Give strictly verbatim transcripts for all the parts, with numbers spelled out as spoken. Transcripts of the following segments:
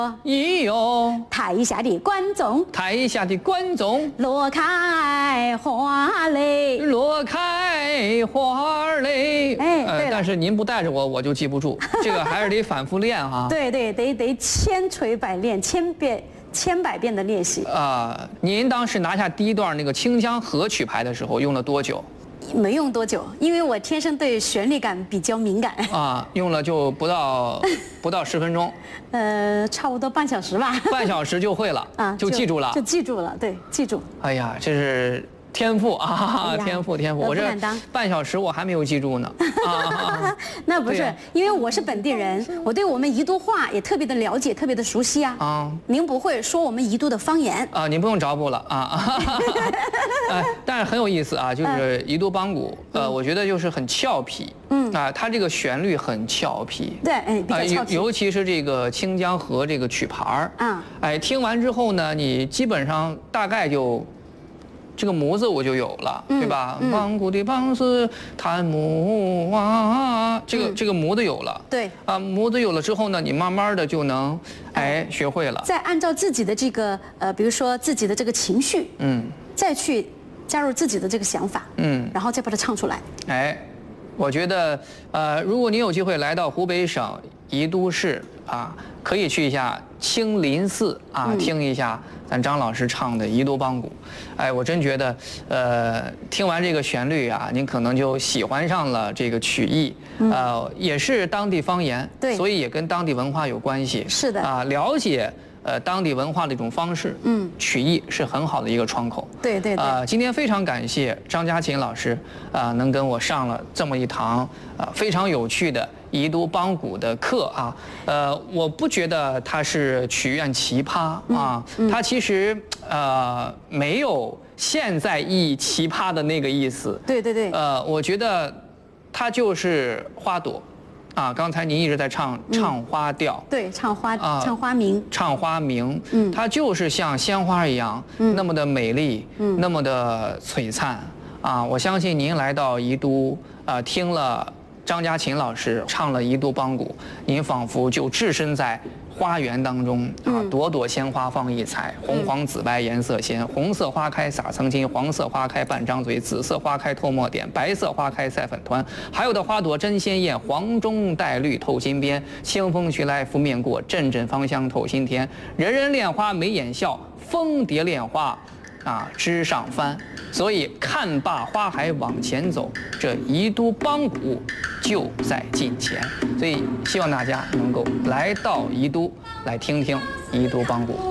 已有台下的观众， 台下的观众落开花蕾， 落开花蕾。 哎，对了， 但是您不带着我，我就记不住，这个还是得反复练哈。 对对，得得千锤百炼，千遍千百遍的练习。 啊、呃，您当时拿下第一段那个清江河曲牌的时候，用了多久？ 没用多久，因为我天生对旋律感比较敏感。 啊，用了就不到不到十分钟。 呃，差不多半小时吧。 半小时就会了啊，就记住了， 就记住了，对，记住。 哎呀，这是天赋啊，天赋天赋！我这半小时我还没有记住呢。啊， 那不是，因为我是本地人，我对我们宜都话也特别的了解，特别的熟悉啊。啊，您不会说我们宜都的方言啊？您不用找补了啊。哎，但是很有意思啊，就是宜都梆鼓，呃，我觉得就是很俏皮。嗯啊，它这个旋律很俏皮。 对，哎，比较俏皮。 尤其是这个清江河这个曲牌儿。嗯。哎，听完之后呢，你基本上大概就。这个模子我就有了，对吧？梆鼓的梆是弹木啊，这个这个模子有了。 对啊，模子有了之后呢，你慢慢的就能哎学会了。 再按照自己的这个呃，比如说自己的这个情绪，嗯，再去加入自己的这个想法，嗯，然后再把它唱出来。 哎，我觉得呃，如果你有机会来到湖北省宜都市啊，可以去一下清林寺啊，听一下咱张老师唱的宜都梆鼓。哎，我真觉得，呃，听完这个旋律啊，您可能就喜欢上了这个曲艺，呃，也是当地方言， 对， 所以也跟当地文化有关系。 是的啊，了解呃当地文化的一种方式，嗯，曲艺是很好的一个窗口。 对对对。 啊，今天非常感谢张家琴老师啊，能跟我上了这么一堂啊非常有趣的宜都梆鼓的课啊。呃，我不觉得它是曲苑奇葩啊，它其实呃没有现在意义奇葩的那个意思。 对对对。 呃，我觉得它就是花朵。啊，刚才您一直在唱唱花调， 嗯、对，唱花、啊、唱花名， 唱花名，嗯，它就是像鲜花一样，嗯，那么的美丽，嗯，那么的璀璨，啊，我相信您来到宜都，啊，听了张家琴老师唱了宜都梆鼓，您仿佛就置身在花园当中啊，朵朵鲜花放异彩，红黄紫白颜色鲜，红色花开撒曾经，黄色花开半张嘴，紫色花开透墨点，白色花开赛粉团，还有的花朵真鲜艳，黄中带绿透金边，清风徐来拂面过，阵阵芳香透心田，人人恋花眉眼笑，蜂蝶恋花啊枝上翻。所以看罢花海往前走，这宜都梆鼓就在近前。所以希望大家能够来到宜都，来听听宜都梆鼓。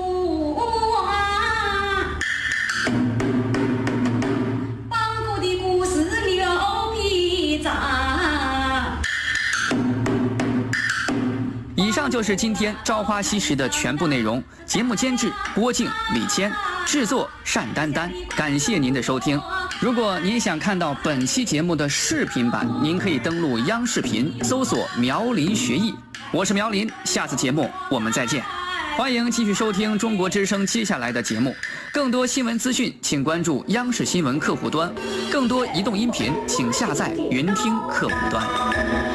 梆鼓的故事牛皮碴。 以上就是今天《朝花夕拾》的全部内容。节目监制郭靖、李谦，制作单丹丹。感谢您的收听。如果您想看到本期节目的视频版，您可以登录央视频搜索苗林学艺。我是苗林，下次节目我们再见。欢迎继续收听中国之声接下来的节目。更多新闻资讯，请关注央视新闻客户端；更多移动音频，请下载云听客户端。